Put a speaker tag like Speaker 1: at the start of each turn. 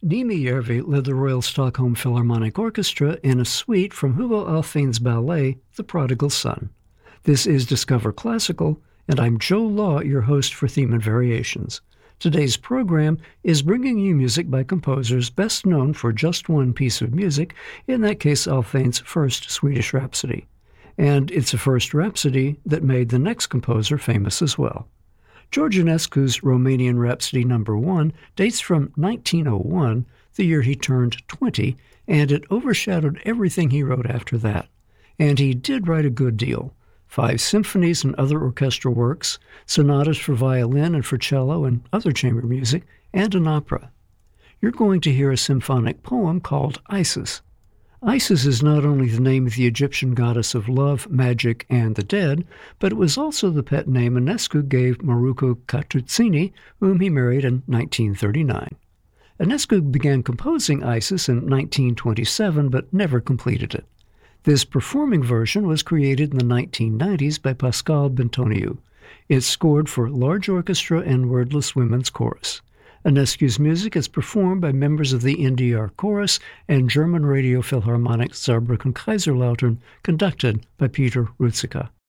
Speaker 1: Niemijärvi led the Royal Stockholm Philharmonic Orchestra in a suite from Hugo Alfvén's ballet, The Prodigal Son. This is Discover Classical, and I'm Joe Law, your host for Theme and Variations. Today's program is bringing you music by composers best known for just one piece of music, in that case Alfvén's first Swedish Rhapsody. And it's a first Rhapsody that made the next composer famous as well. George Enescu's Romanian Rhapsody No. 1 dates from 1901, the year he turned 20, and it overshadowed everything he wrote after that. And he did write a good deal. 5 symphonies and other orchestral works, sonatas for violin and for cello and other chamber music, and an opera. You're going to hear a symphonic poem called Isis. Isis is not only the name of the Egyptian goddess of love, magic, and the dead, but it was also the pet name Enescu gave Maruco Catuzzini, whom he married in 1939. Enescu began composing Isis in 1927, but never completed it. This performing version was created in the 1990s by Pascal Bentoniu. It's scored for large orchestra and wordless women's chorus. Enescu's music is performed by members of the NDR Chorus and German Radio Philharmonic Saarbrücken Kaiserlautern, conducted by Peter Ruzicka.